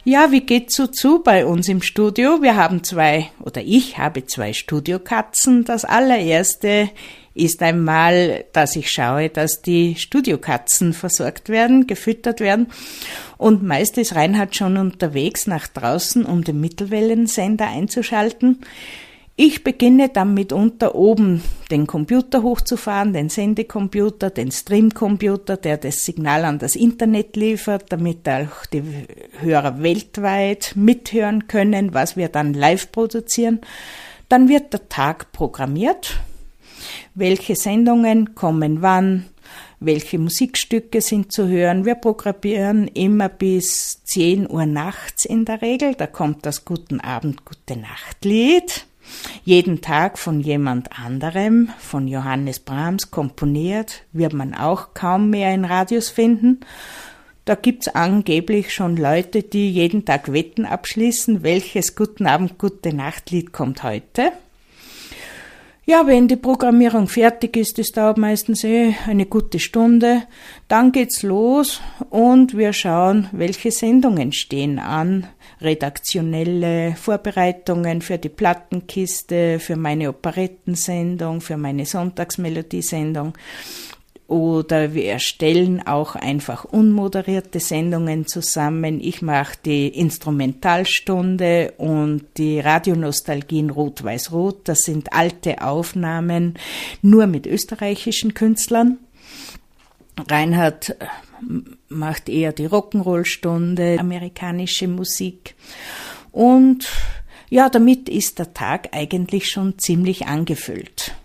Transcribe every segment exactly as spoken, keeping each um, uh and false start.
Ja, wie geht's so zu bei uns im Studio? Wir haben zwei, oder ich habe zwei Studiokatzen. Das allererste ist einmal, dass ich schaue, dass die Studiokatzen versorgt werden, gefüttert werden. Und meist ist Reinhard schon unterwegs nach draußen, um den Mittelwellensender einzuschalten. Ich beginne dann mitunter oben den Computer hochzufahren, den Sendecomputer, den Streamcomputer, der das Signal an das Internet liefert, damit auch die Hörer weltweit mithören können, was wir dann live produzieren. Dann wird der Tag programmiert. Welche Sendungen kommen wann? Welche Musikstücke sind zu hören? Wir programmieren immer bis zehn Uhr nachts in der Regel. Da kommt das Guten Abend, Gute Nacht Lied. Jeden Tag von jemand anderem, von Johannes Brahms komponiert, wird man auch kaum mehr in Radios finden. Da gibt's angeblich schon Leute, die jeden Tag Wetten abschließen, welches Guten Abend, Gute Nacht Lied kommt heute. Ja, wenn die Programmierung fertig ist, das dauert meistens eh eine gute Stunde, dann geht's los und wir schauen, welche Sendungen stehen an. Redaktionelle Vorbereitungen für die Plattenkiste, für meine Operettensendung, für meine Sonntagsmelodiesendung. Oder wir erstellen auch einfach unmoderierte Sendungen zusammen. Ich mache die Instrumentalstunde und die Radionostalgien Rot-Weiß-Rot. Das sind alte Aufnahmen, nur mit österreichischen Künstlern. Reinhard macht eher die Rock'n'Roll-Stunde, amerikanische Musik. Und ja, damit ist der Tag eigentlich schon ziemlich angefüllt.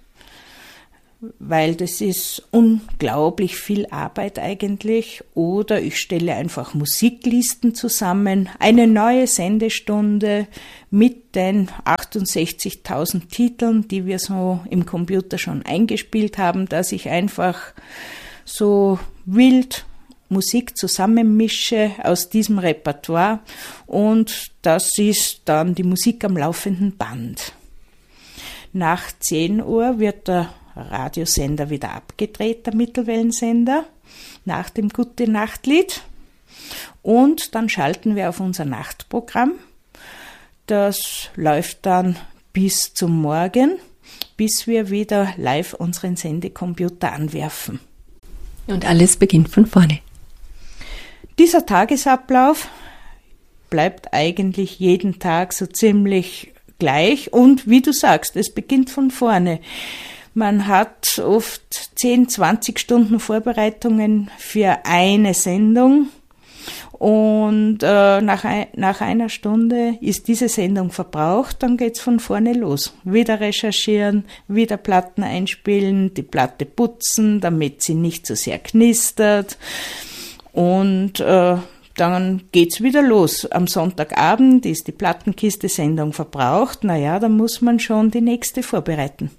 Weil das ist unglaublich viel Arbeit eigentlich. Oder ich stelle einfach Musiklisten zusammen, eine neue Sendestunde mit den achtundsechzigtausend Titeln, die wir so im Computer schon eingespielt haben, dass ich einfach so wild Musik zusammenmische aus diesem Repertoire und das ist dann die Musik am laufenden Band. Nach zehn Uhr wird der Radiosender wieder abgedreht, der Mittelwellensender, nach dem Gute-Nacht-Lied. Und dann schalten wir auf unser Nachtprogramm. Das läuft dann bis zum Morgen, bis wir wieder live unseren Sendecomputer anwerfen. Und alles beginnt von vorne. Dieser Tagesablauf bleibt eigentlich jeden Tag so ziemlich gleich. Und wie du sagst, es beginnt von vorne. Man hat oft zehn, zwanzig Stunden Vorbereitungen für eine Sendung und äh, nach, ein, nach einer Stunde ist diese Sendung verbraucht, dann geht's von vorne los. Wieder recherchieren, wieder Platten einspielen, die Platte putzen, damit sie nicht so sehr knistert und äh, dann geht's wieder los. Am Sonntagabend ist die Plattenkiste-Sendung verbraucht, naja, dann muss man schon die nächste vorbereiten.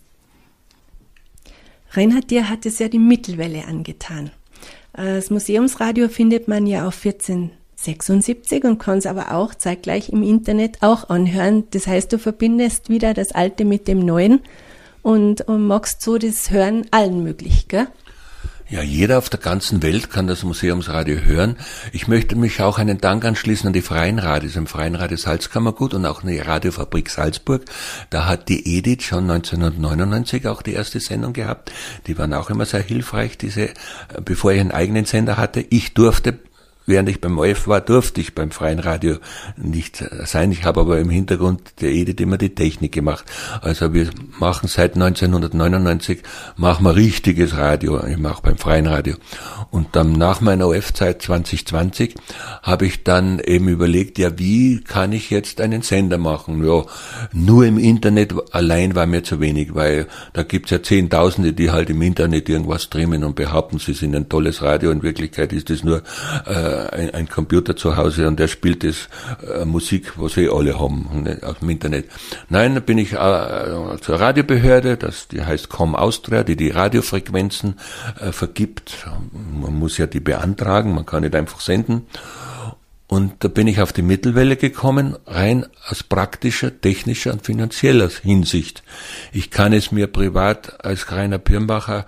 Reinhard, dir hat es ja die Mittelwelle angetan. Das Museumsradio findet man ja auf vierzehn sechsundsiebzig und kann es aber auch zeitgleich im Internet auch anhören. Das heißt, du verbindest wieder das Alte mit dem Neuen und, und machst so das Hören allen möglich, gell? Ja, jeder auf der ganzen Welt kann das Museumsradio hören. Ich möchte mich auch einen Dank anschließen an die Freien Radios, im Freien Radio Salzkammergut und auch an die Radiofabrik Salzburg. Da hat die Edith schon neunzehnhundertneunundneunzig auch die erste Sendung gehabt. Die waren auch immer sehr hilfreich, diese, bevor ich einen eigenen Sender hatte. Ich durfte, während ich beim O F war, durfte ich beim Freien Radio nicht sein. Ich habe aber im Hintergrund der Edith immer die Technik gemacht. Also wir machen seit neunzehnhundertneunundneunzig, machen wir richtiges Radio. Ich mache beim Freien Radio. Und dann nach meiner O F-Zeit zwanzig zwanzig habe ich dann eben überlegt, ja, wie kann ich jetzt einen Sender machen? Ja, nur im Internet allein war mir zu wenig, weil da gibt's ja Zehntausende, die halt im Internet irgendwas streamen und behaupten, sie sind ein tolles Radio. In Wirklichkeit ist es nur äh, ein, ein Computer zu Hause und der spielt das äh, Musik, was wir alle haben, ne, aus dem Internet. Nein, da bin ich äh, zur Radiobehörde, das die heißt Com Austria, die die Radiofrequenzen äh, vergibt. Man muss ja die beantragen, man kann nicht einfach senden. Und da bin ich auf die Mittelwelle gekommen, rein aus praktischer, technischer und finanzieller Hinsicht. Ich kann es mir privat als Rainer Pirnbacher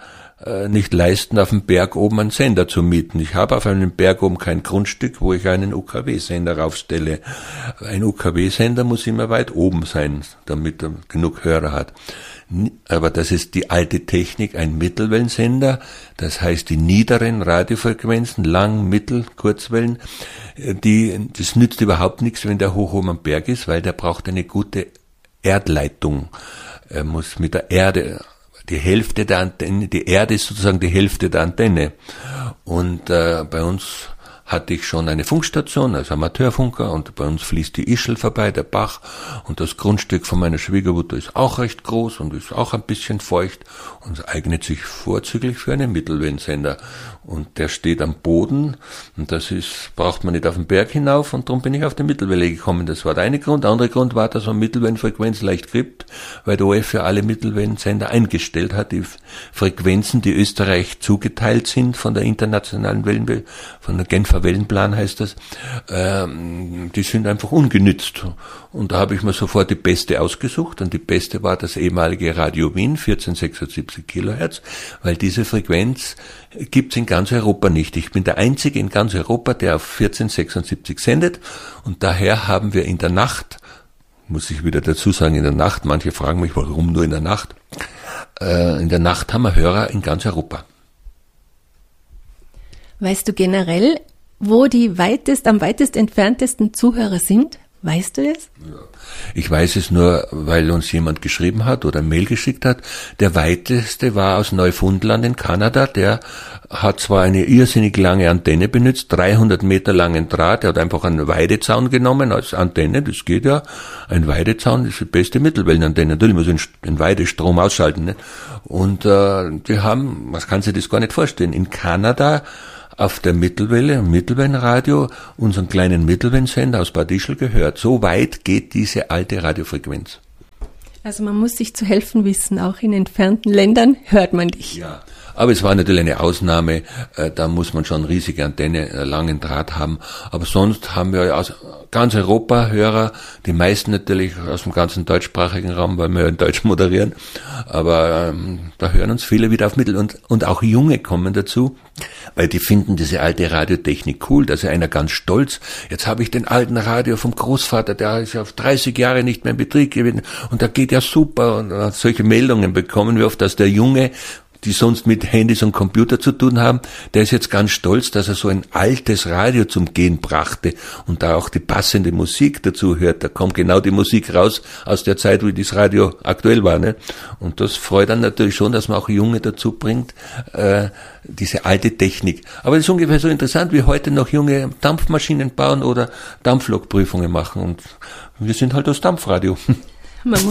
äh, nicht leisten, auf dem Berg oben einen Sender zu mieten. Ich habe auf einem Berg oben kein Grundstück, wo ich einen U K W-Sender raufstelle. Ein U K W-Sender muss immer weit oben sein, damit er genug Hörer hat. Aber das ist die alte Technik, ein Mittelwellensender, das heißt die niederen Radiofrequenzen, Lang-, Mittel-, Kurzwellen, die, das nützt überhaupt nichts, wenn der hoch oben am Berg ist, weil der braucht eine gute Erdleitung. Er muss mit der Erde, die Hälfte der Antenne, die Erde ist sozusagen die Hälfte der Antenne. Und äh, bei uns hatte ich schon eine Funkstation als Amateurfunker und bei uns fließt die Ischl vorbei, der Bach, und das Grundstück von meiner Schwiegermutter ist auch recht groß und ist auch ein bisschen feucht und eignet sich vorzüglich für einen Mittelwellensender. Und der steht am Boden und das ist, braucht man nicht auf den Berg hinauf und darum bin ich auf die Mittelwelle gekommen. Das war der eine Grund. Der andere Grund war, dass man Mittelwellenfrequenz leicht kriegt, weil der O R F für alle Mittelwellensender eingestellt hat. Die Frequenzen, die Österreich zugeteilt sind von der internationalen Wellen, von der Genfer Wellenplan heißt das, ähm, die sind einfach ungenützt. Und da habe ich mir sofort die beste ausgesucht und die beste war das ehemalige Radio Wien, vierzehn Kilohertz, weil diese Frequenz gibt's in ganz Europa nicht. Ich bin der Einzige in ganz Europa, der auf vierzehn sechsundsiebzig sendet und daher haben wir in der Nacht, muss ich wieder dazu sagen, in der Nacht, manche fragen mich, warum nur in der Nacht, äh, in der Nacht haben wir Hörer in ganz Europa. Weißt du generell, wo die weitest, am weitest entferntesten Zuhörer sind? Weißt du das? Ja. Ich weiß es nur, weil uns jemand geschrieben hat oder ein Mail geschickt hat. Der weiteste war aus Neufundland in Kanada. Der hat zwar eine irrsinnig lange Antenne benutzt, dreihundert Meter langen Draht. Er hat einfach einen Weidezaun genommen als Antenne. Das geht ja. Ein Weidezaun ist die beste Mittelwellenantenne. Natürlich muss man den Weidestrom ausschalten. Ne? Und äh, die haben, was kann sich das gar nicht vorstellen, in Kanada auf der Mittelwelle, im Mittelwellenradio, unseren kleinen Mittelwellensender aus Bad Ischl gehört. So weit geht diese alte Radiofrequenz. Also man muss sich zu helfen wissen, auch in entfernten Ländern hört man dich. Ja, aber es war natürlich eine Ausnahme, da muss man schon riesige Antenne, langen Draht haben. Aber sonst haben wir aus ganz Europa Hörer, die meisten natürlich aus dem ganzen deutschsprachigen Raum, weil wir ja in Deutsch moderieren. Aber ähm, da hören uns viele wieder auf Mittel und, und auch Junge kommen dazu, weil die finden diese alte Radiotechnik cool. Da ist ja einer ganz stolz. Jetzt habe ich den alten Radio vom Großvater, der ist ja auf dreißig Jahre nicht mehr in Betrieb gewesen und da geht ja super. Und äh, solche Meldungen bekommen wir oft, dass der Junge, die sonst mit Handys und Computer zu tun haben, der ist jetzt ganz stolz, dass er so ein altes Radio zum Gehen brachte und da auch die passende Musik dazu hört. Da kommt genau die Musik raus aus der Zeit, wo das Radio aktuell war. Ne? Und das freut dann natürlich schon, dass man auch Junge dazu bringt, äh, diese alte Technik. Aber es ist ungefähr so interessant, wie heute noch junge Dampfmaschinen bauen oder Dampflokprüfungen machen. Und wir sind halt das Dampfradio. Man